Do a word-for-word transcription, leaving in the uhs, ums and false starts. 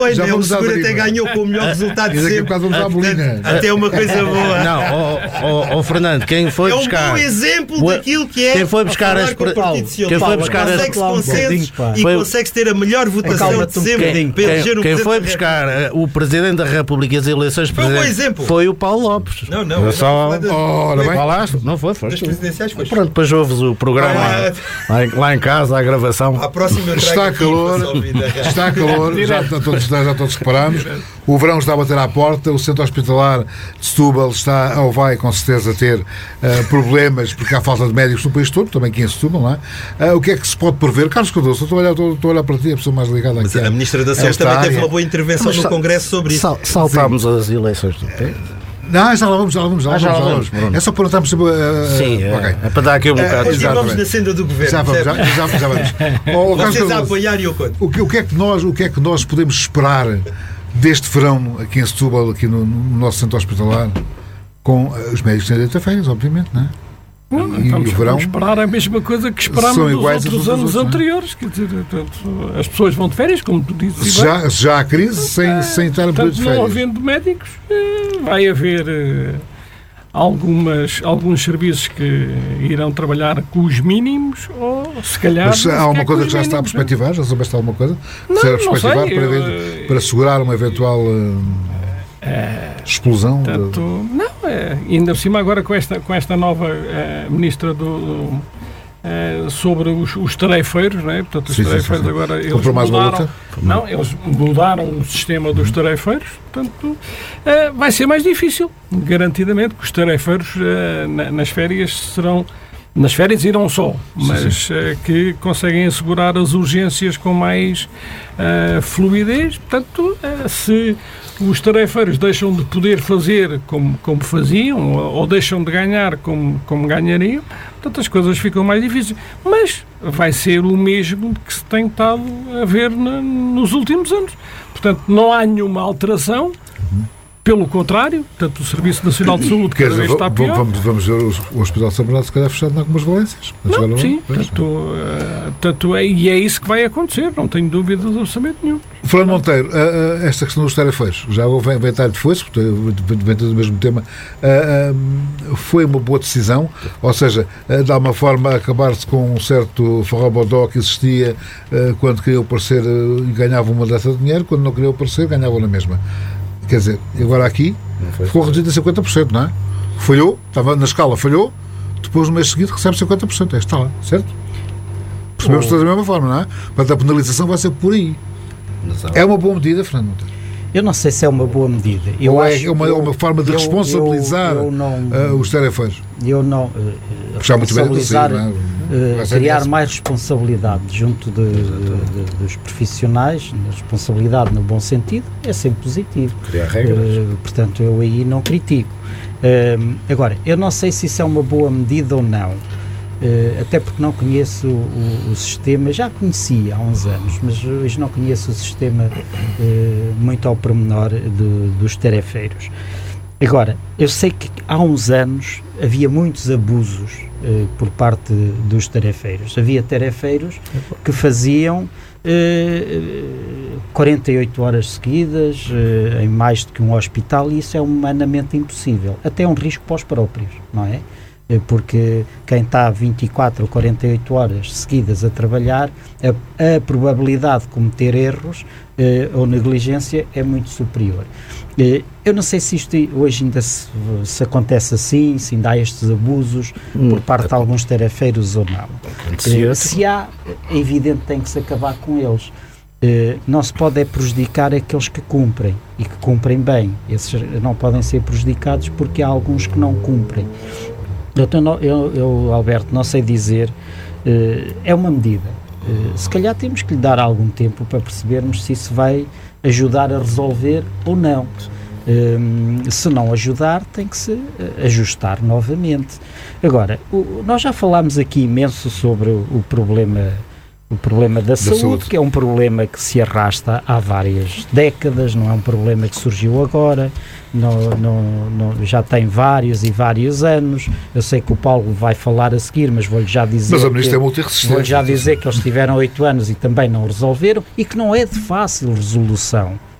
Pois, já né, o seguro até ganhou com o melhor resultado de sempre. Portanto, até uma coisa boa. Não, oh, oh, oh, Fernando, quem foi é um buscar... bom exemplo daquilo que é quem foi buscar as... Quem foi buscar as... Consegue-se consensos e foi... consegue-se ter a melhor votação de sempre. Quem, quem, quem foi buscar o Presidente da República e as eleições foi, um exemplo. foi o Paulo Lopes. Não, não. Eu só... não Ora bem. Falaste? Não foi, foi. Das presidenciais foi. Pronto, depois ouves o programa ah, lá, em, lá em casa, a gravação. A próxima está calor, está calor, já, já, todos, já todos reparamos. O verão está a bater à porta, o centro hospitalar de Setúbal está, ou vai com certeza ter uh, problemas, porque há falta de médicos no país todo, também aqui em Setúbal, não é? Uh, o que é que se pode prever? Carlos Cardoso, estou a olhar, estou, estou a olhar para ti, a pessoa mais ligada aqui. Mas a Ministra da Saúde também área. teve uma boa intervenção Mas, no Congresso sobre isso. Sal, saltámos Sim. as eleições do P. Não, já lá vamos, já lá vamos, já lá vamos. Já lá vamos, já vamos. É só para notarmos... Uh, Sim, é, okay. é para dar aqui um bocado... Uh, Continuamos na senda do Governo. Já vamos, já, já, já vamos. Oh, Vocês a apoiar e eu conto. O que, o, que é que nós, o que é que nós podemos esperar deste verão aqui em Setúbal, aqui no, no nosso centro hospitalar, com uh, os médicos sem direito a férias, obviamente, não é? Não, não, estamos a esperar a mesma coisa que esperámos nos outros anos anteriores. Quer dizer, portanto, as pessoas vão de férias, como tu dizes. Se já, se já há crise, sem, é, sem estar a período de férias. Não havendo médicos, vai haver algumas, alguns serviços que irão trabalhar com os mínimos, ou se calhar... Mas há alguma coisa que já está a perspectivar? Já soubeste alguma coisa? Não, se era não sei. Para, eu, para segurar uma eventual... Uh, É, explosão? Tanto, de... Não, é, ainda por cima agora com esta, com esta nova é, ministra do, do é, sobre os, os tarefeiros, não é? Portanto, os sim, tarefeiros sim, sim. agora eles Comprou mais mudaram, uma luta? Não, eles mudaram o sistema dos tarefeiros, portanto é, vai ser mais difícil, garantidamente, que os tarefeiros é, na, nas férias serão nas férias irão só, mas sim, sim. Uh, que conseguem assegurar as urgências com mais uh, fluidez. Portanto, uh, se os tarefeiros deixam de poder fazer como, como faziam, ou, ou deixam de ganhar como, como ganhariam, portanto as coisas ficam mais difíceis. Mas vai ser o mesmo que se tem estado a ver na, nos últimos anos. Portanto, não há nenhuma alteração. Uhum. Pelo contrário, portanto, o Serviço Nacional de Saúde cada vez está pior. Vamos, vamos ver o Hospital de São Bernardo se calhar fechado em algumas valências. Não, sim, tanto, uh, tanto é, e é isso que vai acontecer, não tenho dúvida de orçamento nenhum. Fernando Monteiro, uh, uh, esta questão dos tarefeiros, já vem, vem tarde depois, porque vem do mesmo tema, uh, uh, foi uma boa decisão, ou seja, uh, de alguma forma acabar-se com um certo forrobodó que existia uh, quando queriam aparecer uh, e ganhavam uma data de dinheiro, quando não queriam aparecer ganhavam na mesma. Quer dizer, agora aqui ficou reduzido a cinquenta por cento, não é? Falhou, estava na escala, falhou, depois no mês seguinte recebe cinquenta por cento, é, está lá, certo? Percebemos todos da mesma forma, não é? Portanto, a penalização vai ser por aí. É uma boa medida, Fernando Monteiro? Eu não sei se é uma boa medida. Eu Ou acho é uma, eu, uma forma de eu, responsabilizar eu, eu não, uh, os tarefeiros? Eu não... Uh, responsabilizar, muito bem, uh, criar mais responsabilidade junto de, de, de, dos profissionais, responsabilidade no bom sentido, é sempre positivo. Criar regras. Uh, portanto, eu aí não critico. Uh, agora, eu não sei se isso é uma boa medida ou não. Uh, até porque não conheço o, o sistema, já conhecia há uns anos, mas hoje não conheço o sistema uh, muito ao pormenor de, dos tarefeiros. Agora, eu sei que há uns anos havia muitos abusos uh, por parte dos tarefeiros. Havia tarefeiros que faziam uh, quarenta e oito horas seguidas uh, em mais do que um hospital, e isso é humanamente impossível. Até é um risco para os próprios, não é? Porque quem está vinte e quatro ou quarenta e oito horas seguidas a trabalhar, a, a probabilidade de cometer erros eh, ou negligência é muito superior. Eh, eu não sei se isto hoje ainda se, se acontece assim, se ainda há estes abusos hum. por parte de alguns tarefeiros ou não. Eh, se há, é evidente que tem que se acabar com eles. Eh, não se pode é prejudicar aqueles que cumprem e que cumprem bem. Esses não podem ser prejudicados porque há alguns que não cumprem. Eu, eu, eu, Alberto, não sei dizer, uh, é uma medida. Uh, se calhar temos que lhe dar algum tempo para percebermos se isso vai ajudar a resolver ou não. Uh, se não ajudar, tem que se ajustar novamente. Agora, o, nós já falámos aqui imenso sobre o, o problema O problema da, da saúde, saúde, que é um problema que se arrasta há várias décadas, não é um problema que surgiu agora, não, não, não, já tem vários e vários anos. Eu sei que o Paulo vai falar a seguir, mas vou-lhe já dizer, mas a ministra é multirresistente. Vou-lhe já dizer que eles tiveram oito anos e também não resolveram, e que não é de fácil resolução.